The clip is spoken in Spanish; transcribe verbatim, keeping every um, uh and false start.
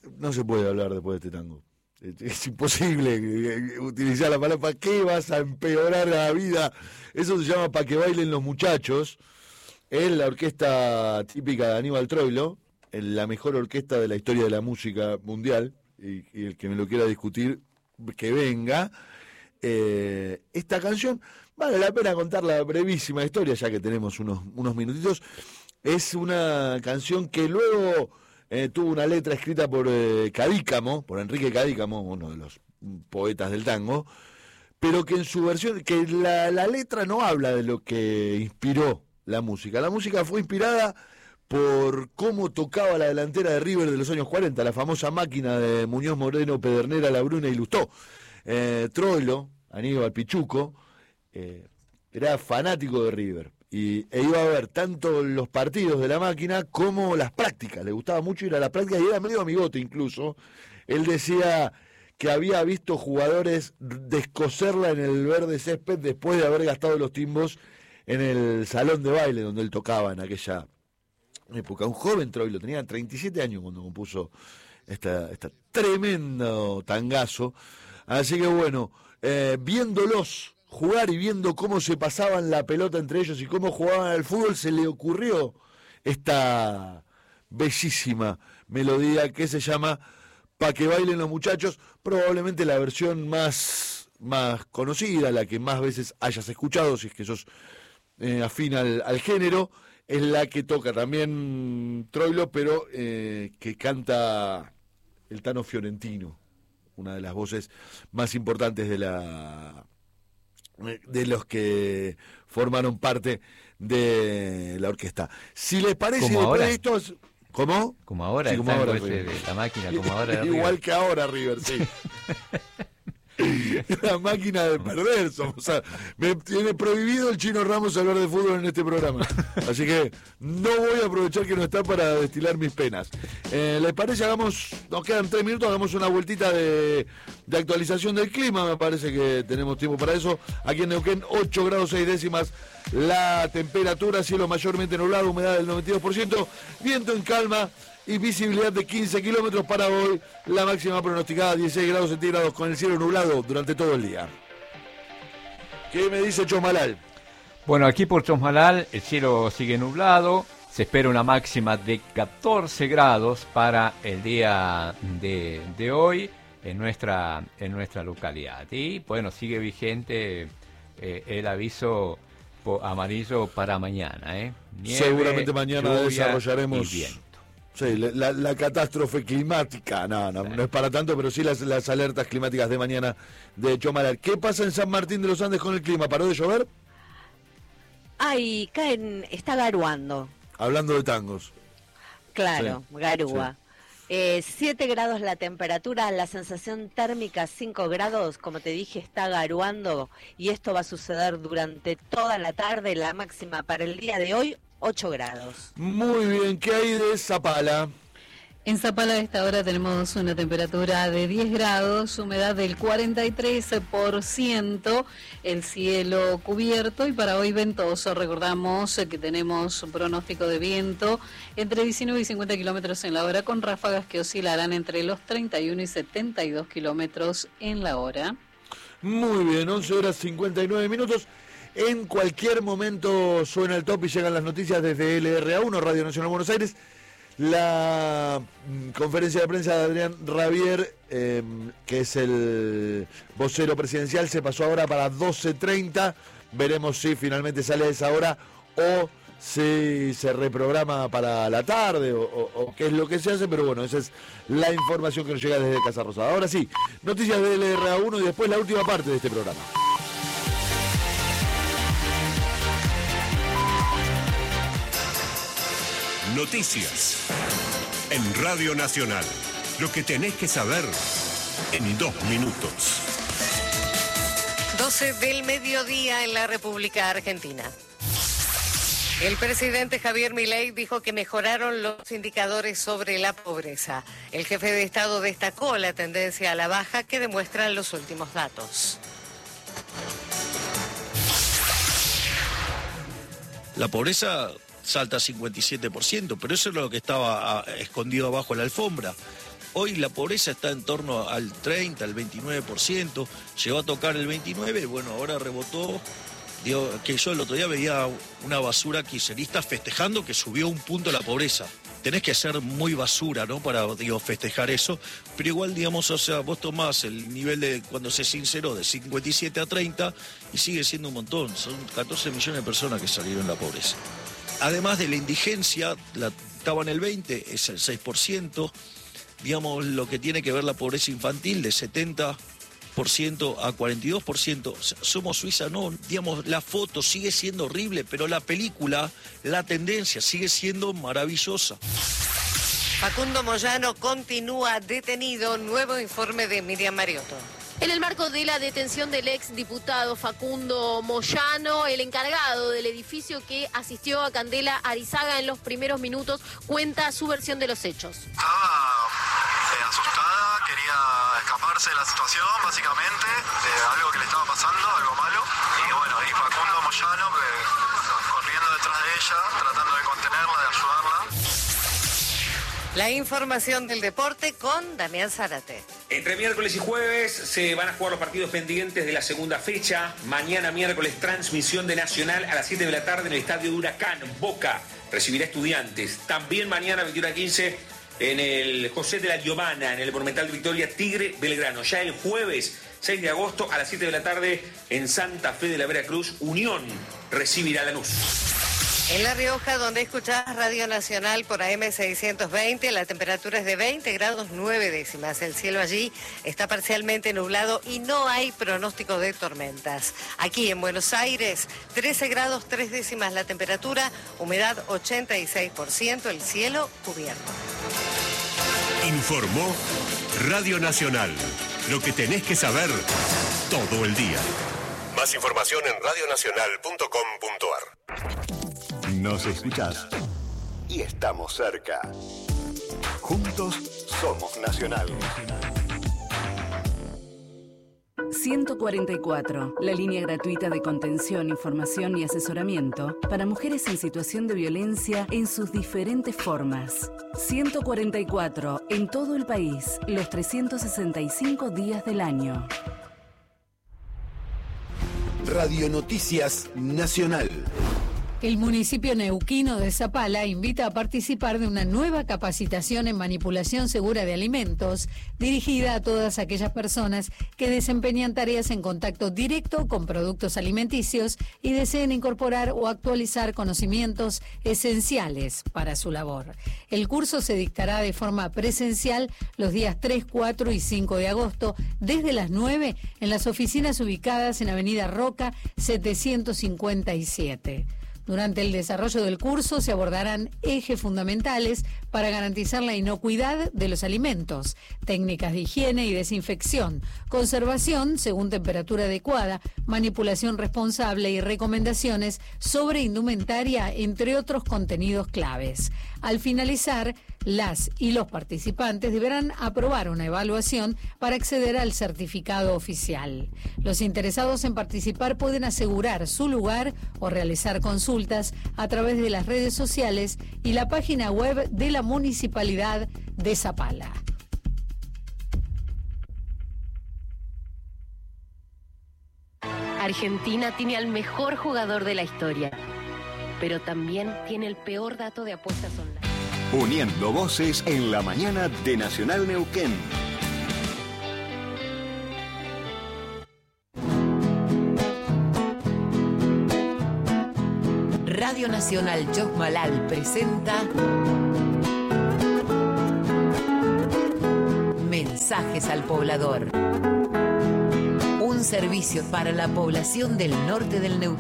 no se puede hablar después de este tango. Es imposible utilizar la palabra. ¿Para qué vas a empeorar la vida? Eso se llama Pa' que bailen los muchachos. Es la orquesta típica de Aníbal Troilo, la mejor orquesta de la historia de la música mundial, y, y el que me lo quiera discutir, que venga. Eh, esta canción, vale la pena contar la brevísima historia, ya que tenemos unos, unos minutitos. Es una canción que luego... Eh, tuvo una letra escrita por eh, Cadícamo, por Enrique Cadícamo, uno de los poetas del tango, pero que en su versión, que la, la letra no habla de lo que inspiró la música. La música fue inspirada por cómo tocaba la delantera de River de los años cuarenta, la famosa máquina de Muñoz, Moreno, Pedernera, Labruna y Lustó. Eh, Troilo, Aníbal Pichuco, eh, era fanático de River. Y e iba a ver tanto los partidos de la máquina como las prácticas. Le gustaba mucho ir a las prácticas y era medio amigote incluso. Él decía que había visto jugadores descoserla en el verde césped después de haber gastado los timbos en el salón de baile donde él tocaba en aquella época. Un joven Troilo, tenía treinta y siete años cuando compuso esta, esta tremendo tangazo. Así que bueno, eh, viéndolos jugar y viendo cómo se pasaban la pelota entre ellos y cómo jugaban al fútbol, se le ocurrió esta bellísima melodía que se llama Pa' que bailen los muchachos, probablemente la versión más, más conocida, la que más veces hayas escuchado, si es que sos eh, afín al, al género, es la que toca también Troilo, pero eh, que canta el Tano Fiorentino, una de las voces más importantes de la... de los que formaron parte de la orquesta. Si les parece, como después ahora. de esto... ¿Cómo? Como ahora, sí, el como tango ahora, ese River. de la máquina, como ahora de Igual River. que ahora River, sí. La máquina de perder somos. O sea, me tiene prohibido el Chino Ramos hablar de fútbol en este programa. Así que no voy a aprovechar que no está para destilar mis penas. Eh, ¿Les parece? Hagamos, nos quedan tres minutos, hagamos una vueltita de, de actualización del clima. Me parece que tenemos tiempo para eso. Aquí en Neuquén, ocho grados seis décimas la temperatura, cielo mayormente nublado, humedad del noventa y dos por ciento, viento en calma y visibilidad de quince kilómetros para hoy. La máxima pronosticada dieciséis grados centígrados con el cielo nublado durante todo el día. ¿Qué me dice Chosmalal? Bueno, aquí por Chosmalal el cielo sigue nublado. Se espera una máxima de catorce grados para el día de, de hoy en nuestra, en nuestra localidad. Y bueno, sigue vigente eh, el aviso po- amarillo para mañana. ¿eh? Nieve, Seguramente mañana lluvia desarrollaremos y viento. sí, la, la, la catástrofe climática. No, no, no es para tanto, pero sí las, las alertas climáticas de mañana de Chosmalal. ¿Qué pasa en San Martín de los Andes con el clima? ¿Paró de llover? Ay, caen, está garuando. Hablando de tangos. Claro, Sí, garúa. Eh, siete grados la temperatura, la sensación térmica cinco grados, como te dije, está garuando y esto va a suceder durante toda la tarde, la máxima para el día de hoy, ocho grados. Muy bien, ¿qué hay de Zapala? En Zapala a esta hora tenemos una temperatura de diez grados, humedad del cuarenta y tres por ciento, el cielo cubierto y para hoy ventoso. Recordamos que tenemos un pronóstico de viento entre diecinueve y cincuenta kilómetros en la hora, con ráfagas que oscilarán entre los treinta y uno y setenta y dos kilómetros en la hora. Muy bien, once horas cincuenta y nueve minutos. En cualquier momento suena el top y llegan las noticias desde L R A uno, Radio Nacional Buenos Aires. La mm, conferencia de prensa de Adrián Rabier, eh, que es el vocero presidencial, se pasó ahora para doce treinta. Veremos si finalmente sale a esa hora o si se reprograma para la tarde o, o, o qué es lo que se hace, pero bueno, esa es la información que nos llega desde Casa Rosada. Ahora sí, noticias de L R A uno y después la última parte de este programa. Noticias en Radio Nacional. Lo que tenés que saber en dos minutos. doce del mediodía en la República Argentina. El presidente Javier Milei dijo que mejoraron los indicadores sobre la pobreza. El jefe de Estado destacó la tendencia a la baja que demuestran los últimos datos. La pobreza salta a cincuenta y siete por ciento, pero eso es lo que estaba a, escondido abajo de la alfombra. Hoy la pobreza está en torno al treinta, al veintinueve por ciento, llegó a tocar el veintinueve por ciento, bueno, ahora rebotó. Digo, que yo el otro día veía una basura kirchnerista festejando que subió un punto la pobreza. Tenés que ser muy basura, ¿no? Para, digo, festejar eso. Pero igual, digamos, o sea, vos tomás el nivel de cuando se sinceró de cincuenta y siete a treinta y sigue siendo un montón. Son catorce millones de personas que salieron de la pobreza. Además de la indigencia, la, estaba en el veinte, es el seis por ciento. Digamos, lo que tiene que ver la pobreza infantil de setenta por ciento a cuarenta y dos por ciento. O sea, somos Suiza, no, digamos, la foto sigue siendo horrible, pero la película, la tendencia sigue siendo maravillosa. Facundo Moyano continúa detenido. Nuevo informe de Miriam Mariotto. En el marco de la detención del ex diputado Facundo Moyano, el encargado del edificio que asistió a Candela Arizaga en los primeros minutos cuenta su versión de los hechos. Estaba eh, asustada, quería escaparse de la situación, básicamente, de algo que le estaba pasando, algo malo. Y bueno, y Facundo Moyano pues, corriendo detrás de ella, tratando de contenerla, de ayudarla. La información del deporte con Damián Zárate. Entre miércoles y jueves se van a jugar los partidos pendientes de la segunda fecha. Mañana miércoles transmisión de Nacional a las siete de la tarde en el estadio de Huracán. Boca recibirá Estudiantes. También mañana veintiuno a quince en el José de la Giovana, en el Monumental de Victoria, Tigre Belgrano. Ya el jueves seis de agosto a las siete de la tarde en Santa Fe de la Veracruz, Unión recibirá a Lanús. En La Rioja, donde escuchás Radio Nacional por A M seiscientos veinte, la temperatura es de veinte grados nueve décimas. El cielo allí está parcialmente nublado y no hay pronóstico de tormentas. Aquí en Buenos Aires, trece grados tres décimas la temperatura, humedad ochenta y seis por ciento, el cielo cubierto. Informó Radio Nacional. Lo que tenés que saber todo el día. Más información en radio nacional punto com punto a r. Nos escuchás y estamos cerca. Juntos somos Nacional. ciento cuarenta y cuatro, la línea gratuita de contención, información y asesoramiento para mujeres en situación de violencia en sus diferentes formas. ciento cuarenta y cuatro, en todo el país, los trescientos sesenta y cinco días del año. Radio Noticias Nacional. El municipio neuquino de Zapala invita a participar de una nueva capacitación en manipulación segura de alimentos, dirigida a todas aquellas personas que desempeñan tareas en contacto directo con productos alimenticios y deseen incorporar o actualizar conocimientos esenciales para su labor. El curso se dictará de forma presencial los días tres, cuatro y cinco de agosto, desde las nueve en las oficinas ubicadas en Avenida Roca setecientos cincuenta y siete. Durante el desarrollo del curso se abordarán ejes fundamentales para garantizar la inocuidad de los alimentos, técnicas de higiene y desinfección, conservación según temperatura adecuada, manipulación responsable y recomendaciones sobre indumentaria, entre otros contenidos claves. Al finalizar, las y los participantes deberán aprobar una evaluación para acceder al certificado oficial. Los interesados en participar pueden asegurar su lugar o realizar consultas a través de las redes sociales y la página web de la Municipalidad de Zapala. Argentina tiene al mejor jugador de la historia, pero también tiene el peor dato de apuestas online. Uniendo voces en la mañana de Nacional Neuquén. Radio Nacional Chosmalal presenta Mensajes al Poblador. Un servicio para la población del norte del Neuquén.